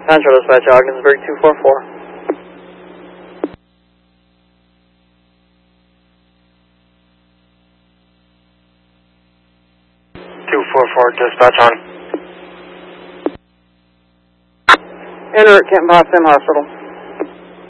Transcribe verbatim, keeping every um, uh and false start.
Central Dispatch, Ogdensburg two four four. two four four, dispatch on. En route, Canton Potsdam Hospital.